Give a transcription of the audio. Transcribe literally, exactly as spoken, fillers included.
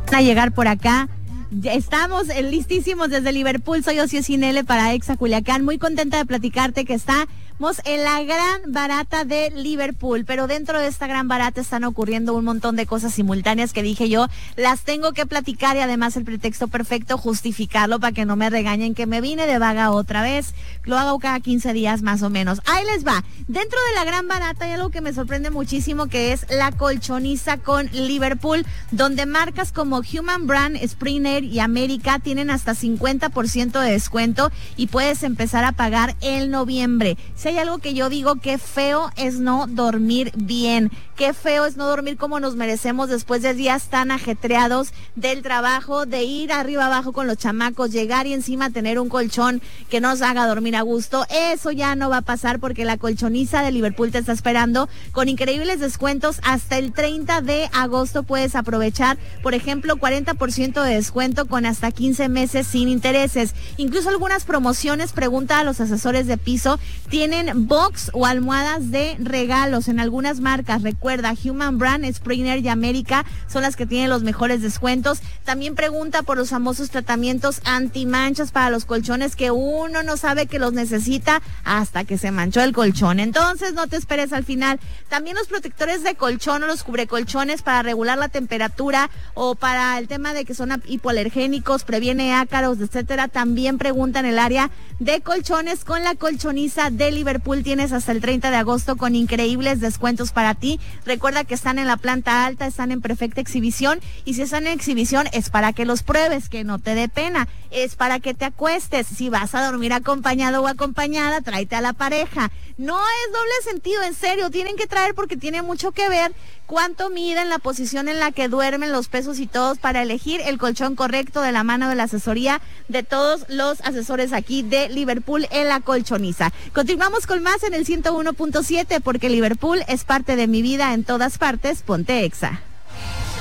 a llegar por acá. Ya estamos listísimos desde Liverpool. Soy Ocio Cinele para Exa Culiacán. Muy contenta de platicarte que estamos en la gran barata de Liverpool, pero dentro de esta gran barata están ocurriendo un montón de cosas simultáneas que dije yo, las tengo que platicar y además el pretexto perfecto, justificarlo para que no me regañen que me vine de vaga otra vez. Lo hago cada quince días más o menos. Ahí les va. Dentro de la gran barata hay algo que me sorprende muchísimo, que es la colchoniza con Liverpool, donde marcas como Human Brand, Springer y América tienen hasta cincuenta por ciento de descuento y puedes empezar a pagar en noviembre. Si hay algo que yo digo, qué feo es no dormir bien, qué feo es no dormir como nos merecemos después de días tan ajetreados del trabajo, de ir arriba abajo con los chamacos, llegar y encima tener un colchón que nos haga dormir a gusto. Eso ya no va a pasar porque la colchoniza de Liverpool te está esperando con increíbles descuentos. Hasta el treinta de agosto puedes aprovechar, por ejemplo, cuarenta por ciento de descuento con hasta quince meses sin intereses. Incluso algunas promociones, pregunta a los asesores de piso, tienen box o almohadas de regalos en algunas marcas. Recuerda, Human Brand, Springer y América son las que tienen los mejores descuentos. También pregunta por los famosos tratamientos antimanchas para los colchones, que uno no sabe que los necesita hasta que se manchó el colchón. Entonces no te esperes al final. También los protectores de colchón o los cubrecolchones para regular la temperatura o para el tema de que son hipoalergénicos, previene ácaros, etcétera. También pregunta en el área de colchones. Con la colchoniza de Liverpool tienes hasta el treinta de agosto con increíbles descuentos para ti. Recuerda que están en la planta alta, están en perfecta exhibición, y si están en exhibición es para que los pruebes, que no te dé pena, es para que te acuestes. Si vas a dormir acompañado o acompañada, tráete a la pareja. No es doble sentido, en serio, tienen que traer porque tiene mucho que ver cuánto miden, la posición en la que duermen, los pesos y todos, para elegir el colchón correcto de la mano de la asesoría de todos los asesores aquí de Liverpool en la colchoniza. Continuamos con más en el ciento uno punto siete porque Liverpool es parte de mi vida en todas partes. Ponte Exa.